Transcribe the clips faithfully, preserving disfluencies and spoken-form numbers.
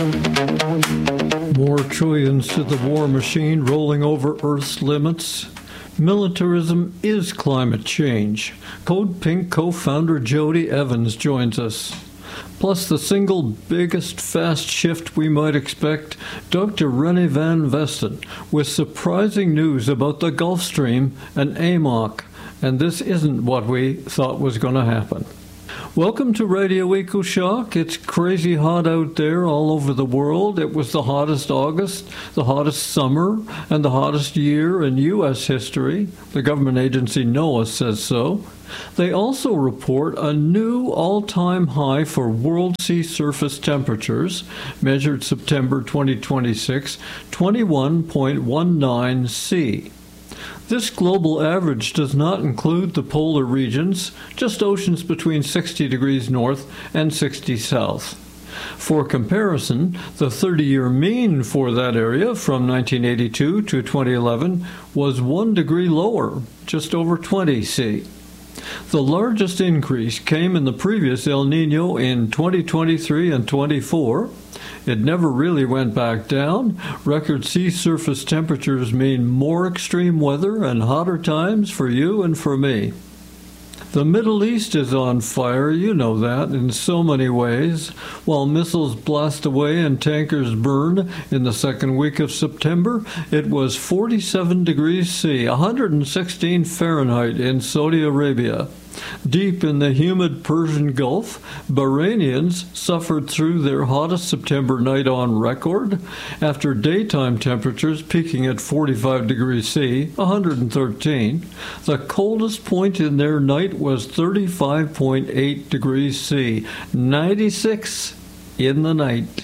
More trillions to the war machine rolling over Earth's limits. Militarism is climate change. Code Pink co-founder Jody Evans joins us. Plus the single biggest fast shift we might expect, Doctor Rene Van Vesten, with surprising news about the Gulf Stream and A M O C. And this isn't what we thought was going to happen. Welcome to Radio EcoShock. It's crazy hot out there all over the world. It was the hottest August, the hottest summer, and the hottest year in U S history. The government agency NOAA says so. They also report a new all-time high for world sea surface temperatures, measured September twenty twenty-six, twenty-one point one nine C. This global average does not include the polar regions, just oceans between sixty degrees north and sixty south. For comparison, the thirty-year mean for that area from nineteen eighty-two to twenty eleven was one degree lower, just over twenty C. The largest increase came in the previous El Nino in twenty twenty-three and twenty-four. It never really went back down. Record sea surface temperatures mean more extreme weather and hotter times for you and for me. The Middle East is on fire, you know that, in so many ways. While missiles blast away and tankers burn in the second week of September, it was forty-seven degrees C, one hundred sixteen Fahrenheit in Saudi Arabia. Deep in the humid Persian Gulf, Bahrainians suffered through their hottest September night on record, after daytime temperatures peaking at forty-five degrees C, one hundred thirteen. The coldest point in their night was thirty-five point eight degrees C, ninety-six in the night.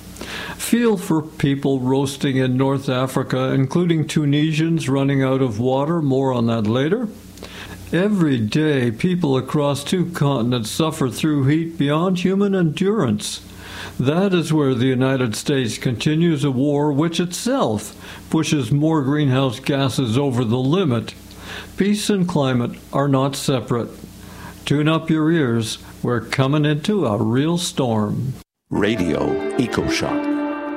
Feel for people roasting in North Africa, including Tunisians running out of water. More on that later. Every day, people across two continents suffer through heat beyond human endurance. That is where the United States continues a war which itself pushes more greenhouse gases over the limit. Peace and climate are not separate. Tune up your ears. We're coming into a real storm. Radio EcoShock.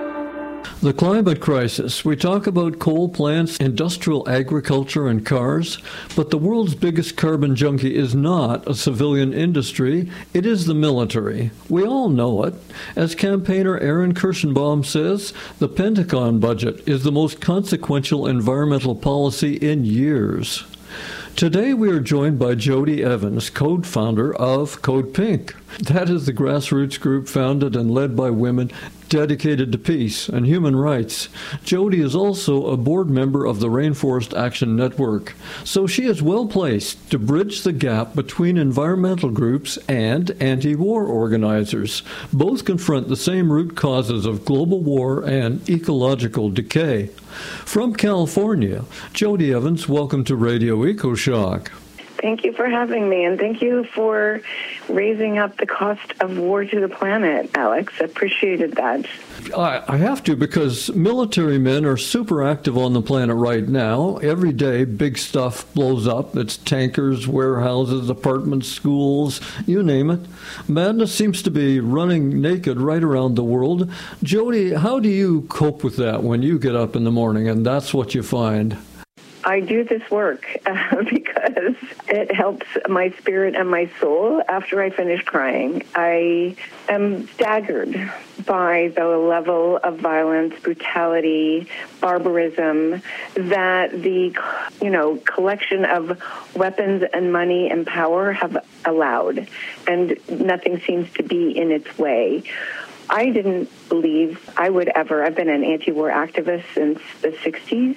The climate crisis. We talk about coal plants, industrial agriculture, and cars, but the world's biggest carbon junkie is not a civilian industry. It is the military. We all know it. As campaigner Aaron Kirschenbaum says, the Pentagon budget is the most consequential environmental policy in years. Today we are joined by Jody Evans, co-founder of Code Pink. That is the grassroots group founded and led by women dedicated to peace and human rights. Jody is also a board member of the Rainforest Action Network, so she is well placed to bridge the gap between environmental groups and anti-war organizers. Both confront the same root causes of global war and ecological decay. From California, Jody Evans, welcome to Radio EcoShock. Thank you for having me, and thank you for raising up the cost of war to the planet, Alex. I appreciated that. I, I have to, because military men are super active on the planet right now. Every day, big stuff blows up. It's tankers, warehouses, apartments, schools, you name it. Madness seems to be running naked right around the world. Jody, how do you cope with that when you get up in the morning and that's what you find? I do this work uh, because it helps my spirit and my soul after I finish crying. I am staggered by the level of violence, brutality, barbarism that the, you know, collection of weapons and money and power have allowed, and nothing seems to be in its way. I didn't believe I would ever, I've been an anti-war activist since the sixties.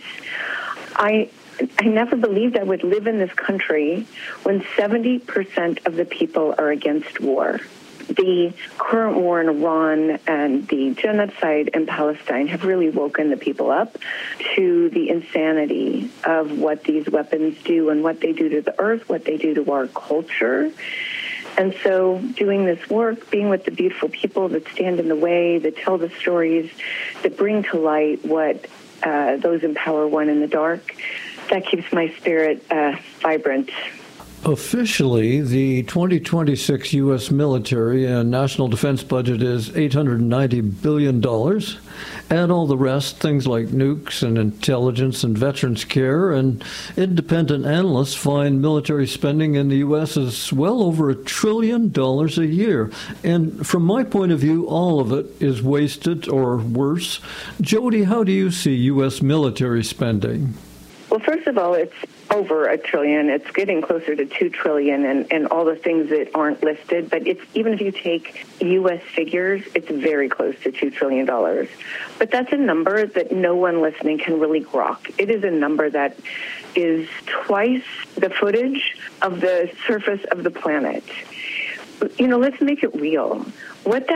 I I never believed I would live in this country when seventy percent of the people are against war. The current war in Iran and the genocide in Palestine have really woken the people up to the insanity of what these weapons do and what they do to the earth, what they do to our culture. And so doing this work, being with the beautiful people that stand in the way, that tell the stories, that bring to light what uh, those in power want in the dark, that keeps my spirit uh, vibrant. Officially, the twenty twenty-six U S military and national defense budget is eight hundred ninety billion dollars. Add all the rest, things like nukes and intelligence and veterans care, and independent analysts find military spending in the U S is well over a trillion dollars a year. And from my point of view, all of it is wasted or worse. Jody, how do you see U S military spending? Well, first of all, it's over a trillion. It's getting closer to two trillion and, and all the things that aren't listed. But it's even if you take U S figures, it's very close to two trillion dollars. But that's a number that no one listening can really grok. It is a number that is twice the footage of the surface of the planet. You know, let's make it real. What that